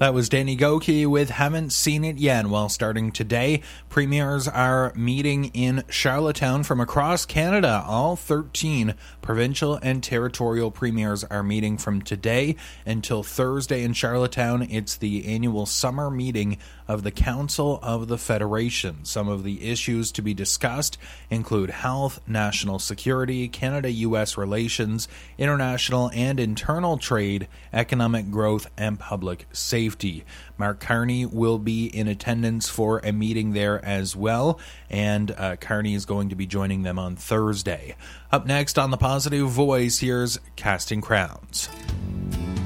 That was Danny Goki with Haven't Seen It Yet. Well, starting today, premiers are meeting in Charlottetown from across Canada. All 13 provincial and territorial premiers are meeting from today until Thursday in Charlottetown. It's the annual summer meeting of the Council of the Federation. Some of the issues to be discussed include health, national security, Canada-U.S. relations, international and internal trade, economic growth, and public safety. Mark Carney will be in attendance for a meeting there as well, and Carney is going to be joining them on Thursday. Up next on The Positive Voice, here's Casting Crowns.